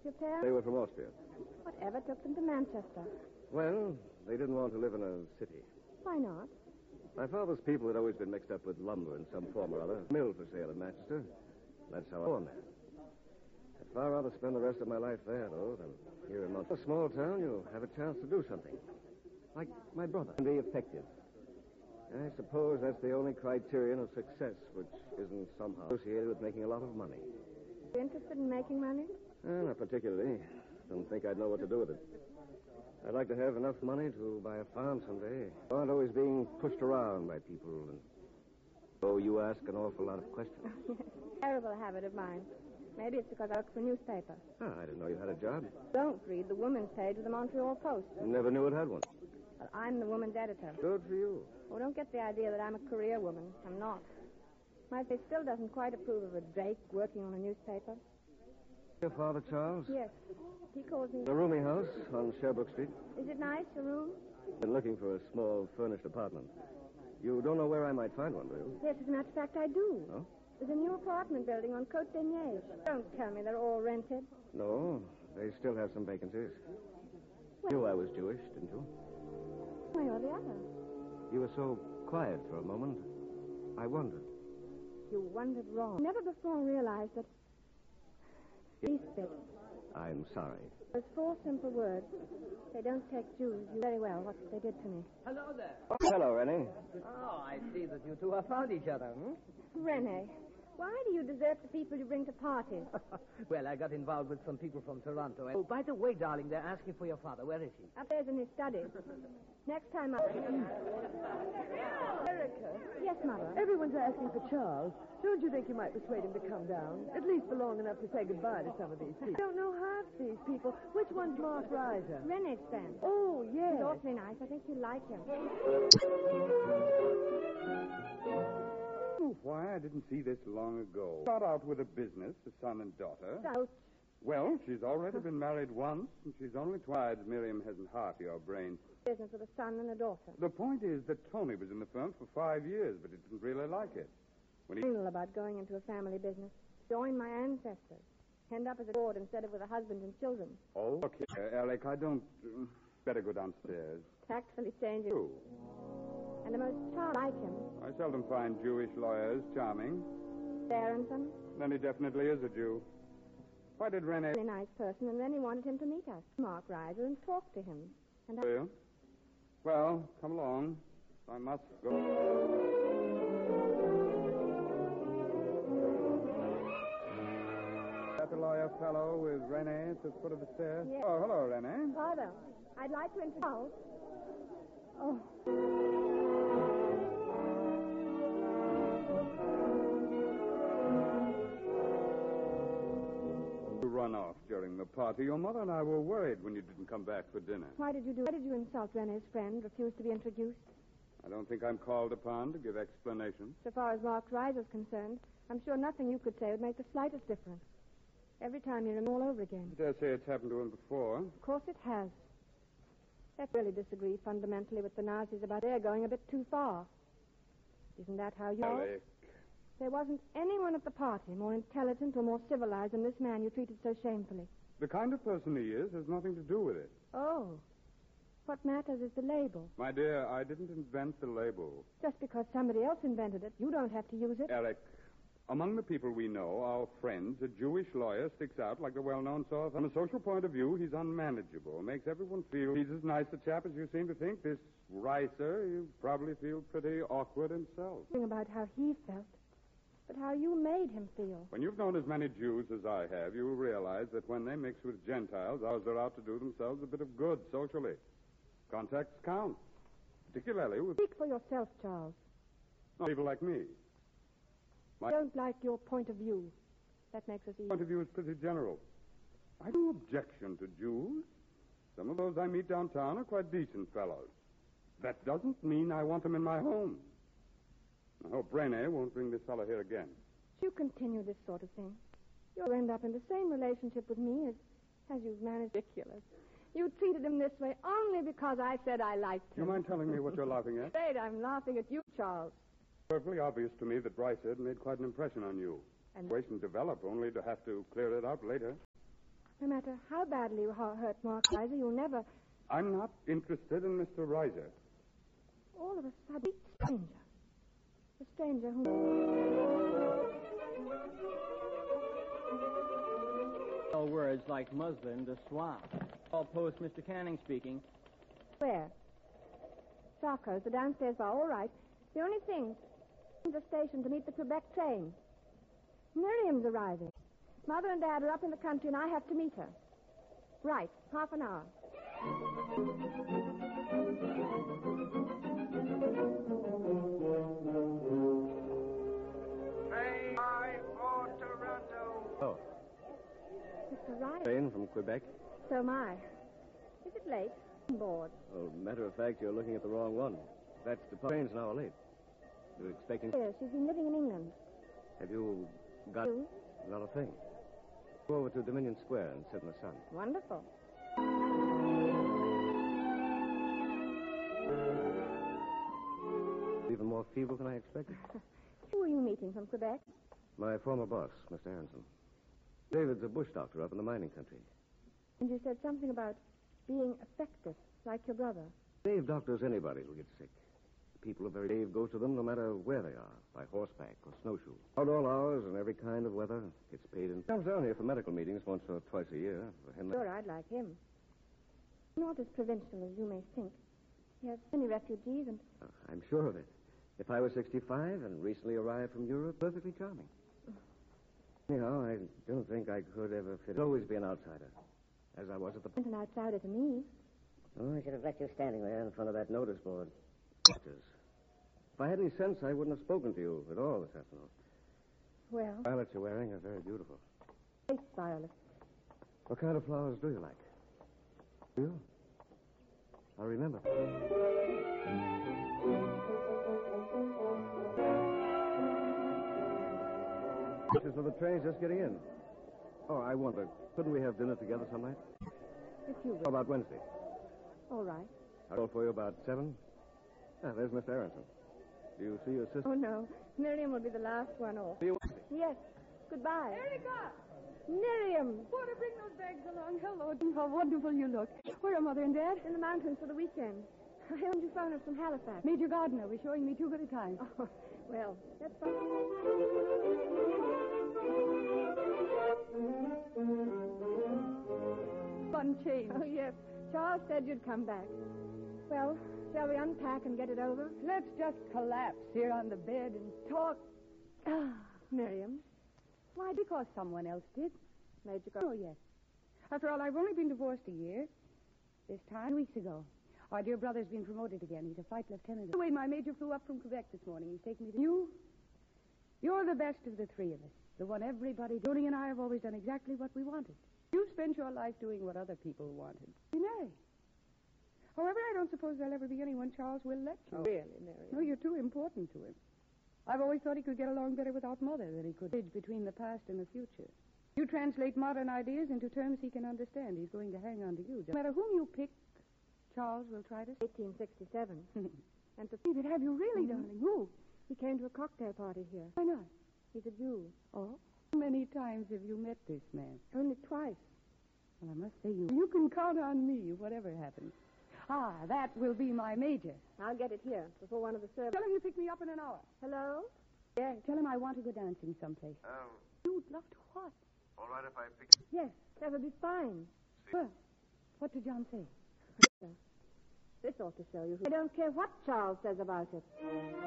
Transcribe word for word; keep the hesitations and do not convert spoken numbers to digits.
your parents? They were from Austria. Whatever took them to Manchester? Well, they didn't want to live in a city. Why not? My father's people had always been mixed up with lumber in some form or other. Mill for sale in Manchester. That's how I was born there. I'd far rather spend the rest of my life there, though, than here in Manchester. A small town, you'll have a chance to do something. Like my brother. And be effective. I suppose that's the only criterion of success, which isn't somehow associated with making a lot of money. You interested in making money? Eh, not particularly. Don't think I'd know what to do with it. I'd like to have enough money to buy a farm someday. I aren't always being pushed around by people. And oh, you ask an awful lot of questions. Terrible habit of mine. Maybe it's because I work for a newspaper. Ah, I didn't know you had a job. Don't read the women's page of the Montreal Post. Never knew it had one. Well, I'm the woman's editor. Good for you. Oh, don't get the idea that I'm a career woman. I'm not. My face still doesn't quite approve of a Drake working on a newspaper. Your father, Charles? Yes. He calls me... The roomy house on Sherbrooke Street. Is it nice, your room? Been looking for a small furnished apartment. You don't know where I might find one, do you? Yes, as a matter of fact, I do. Oh? There's a new apartment building on Côte d'Ignage. Don't tell me they're all rented. No, they still have some vacancies. Well, You knew I was Jewish, didn't you? Way or the other. You were so quiet for a moment. I wondered. You wondered wrong. Never before realized that... Least bit. I'm sorry. Those four simple words. They don't take Jews very well what they did to me. Hello there. Oh, hello, Rennie. Oh, I see that you two have found each other, hmm? Rene, why do you desert the people you bring to parties? Well, I got involved with some people from Toronto. And... Oh, by the way, darling, they're asking for your father. Where is he? Upstairs in his study. Next time I... Erica. Yes, Mother. Everyone's asking for Charles. Don't you think you might persuade him to come down? At least for long enough to say goodbye to some of these people. I don't know half these people. Which one's Mark Reiser? Rene's friend. Oh, yes. He's awfully nice. I think you'll like him. Oh, why, I didn't see this long ago. Start out with a business, a son and daughter. Ouch. Well, she's already been married once, and she's only twice. Miriam hasn't half your brains. Business with a son and a daughter. The point is that Tony was in the firm for five years, but he didn't really like it. When he... Anal about going into a family business. Join my ancestors. End up as a board instead of with a husband and children. Oh, okay, uh, Alec, I don't... Uh, better go downstairs. Tactfully changing. Who? And the most charming like him. I seldom find Jewish lawyers charming. Barrington. Then he definitely is a Jew. Why did Rene... A nice person, and then he wanted him to meet us. Mark Reiser, and talk to him. And I... You? Well, come along. I must go. That the lawyer fellow with Rene at the foot of the stairs? Yes. Oh, hello, Rene. Father, I'd like to introduce... Oh. You run off during the party. Your mother and I were worried when you didn't come back for dinner. Why did you do... Why did you insult Rene's friend, refuse to be introduced? I don't think I'm called upon to give explanations. So far as Mark Reiser's concerned, I'm sure nothing you could say would make the slightest difference. Every time you remember all over again. I dare say it's happened to him before. Of course it has. They really disagree fundamentally with the Nazis about their going a bit too far. Isn't that how you... Alec. There wasn't anyone at the party more intelligent or more civilized than this man you treated so shamefully. The kind of person he is has nothing to do with it. Oh. What matters is the label. My dear, I didn't invent the label. Just because somebody else invented it, you don't have to use it. Alec, among the people we know, our friends, a Jewish lawyer sticks out like the well-known sort. From a social point of view, he's unmanageable. Makes everyone feel he's as nice a chap as you seem to think. This Reiser, you probably feel pretty awkward himself. Think about how he felt, but how you made him feel. When you've known as many Jews as I have, you'll realize that when they mix with Gentiles, ours are out to do themselves a bit of good socially. Contacts count, particularly with... Speak for yourself, Charles. People like me. My I don't like your point of view. That makes us easy. point of view is pretty general. I have no objection to Jews. Some of those I meet downtown are quite decent fellows. That doesn't mean I want them in my home. I hope Rene won't bring this fellow here again. If you continue this sort of thing, you'll end up in the same relationship with me as, as you've managed. Ridiculous. You treated him this way only because I said I liked him. Do you mind telling me what you're laughing at? Afraid I'm laughing at you, Charles. Perfectly obvious to me that Bryce had made quite an impression on you. And Situation develop only to have to clear it up later. No matter how badly you hu- hurt Mark Reiser, you'll never... I'm not interested in Mister Reiser. All of a sudden, a stranger. A stranger who... All words like muslin to swamp. All post, Mister Canning speaking. Where? Sarko's, the downstairs bar. All right. The only thing, the station to meet the Quebec train. Miriam's arriving. Mother and Dad are up in the country, and I have to meet her. Right. Half an hour. May I for Toronto? Oh. Mister Reiser. Train from Quebec? So am I. Is it late? I'm bored. Well, matter of fact, you're looking at the wrong one. That's the train's an hour late. You're expecting... Yes, she's been living in England. Have you got... You? Not a thing. Go over to Dominion Square and sit in the sun. Wonderful. Even more feeble than I expected. Who are you meeting from Quebec? My former boss, Mister Aronson. David's a bush doctor up in the mining country. And you said something about being effective, like your brother. Dave doctors anybody who gets sick. People are very... Dave goes to them no matter where they are, by horseback or snowshoe. Out all hours and every kind of weather. Gets paid in... Comes down here for medical meetings once or twice a year. For him... Sure, I'd like him. Not as provincial as you may think. He has many refugees and... Oh, I'm sure of it. If I was sixty-five and recently arrived from Europe, perfectly charming. Anyhow, I don't think I could ever fit... I'd always be an outsider, as I was at the... An outsider to me. Oh, I should have left you standing there in front of that notice board. Doctors. If I had any sense, I wouldn't have spoken to you at all this afternoon. Well, Violets you're wearing are very beautiful. great violet. What kind of flowers do you like? Do you? I remember. So the train's just getting in. Oh, I wonder, couldn't we have dinner together some night? If you will. How about Wednesday? All right. I'll call for you about seven. Ah, there's Mister Aronson. Do you see your sister? Oh, no. Miriam will be the last one off. See you Wednesday. Yes. Goodbye. Erica! Miriam! Want to bring those bags along? Hello, how wonderful you look. Where are Mother and Dad? In the mountains for the weekend. I heard you phone us from Halifax. Major Gardner was showing me too good a time. Oh, well, that's fine. Fun change. Oh, yes. Charles said you'd come back. Well, shall we unpack and get it over? Let's just collapse here on the bed and talk. Ah, Miriam. Why? Because someone else did. Major Oh, yes. After all, I've only been divorced a year. This time, weeks ago. Our dear brother's been promoted again. He's a flight lieutenant. Anyway, my major flew up from Quebec this morning. He's taking me to... You? You're the best of the three of us. The one everybody... Tony and I have always done exactly what we wanted. You've spent your life doing what other people wanted. You know. However, I don't suppose there'll ever be anyone Charles will let you. Oh, really, Miriam? No, you're too important to him. I've always thought he could get along better without Mother than he could bridge between the past and the future. You translate modern ideas into terms he can understand. He's going to hang on to you. No matter whom you pick, Charles will try to... eighteen sixty-seven. And to see that, have you really, Mm-hmm. darling? Who? He came to a cocktail party here. Why not? He's a Jew. Oh? How many times have you met this man? Only twice. Well, I must say, you you can count on me, whatever happens. Ah, that will be my major. I'll get it here before one of the servants... Tell him you pick me up in an hour. Hello? Yeah, tell him I want to go dancing someplace. Oh, You'd love to what? all right if I pick... Yes, that would be fine. Well, what did John say? This ought to show you who... I don't care what Charles says about it.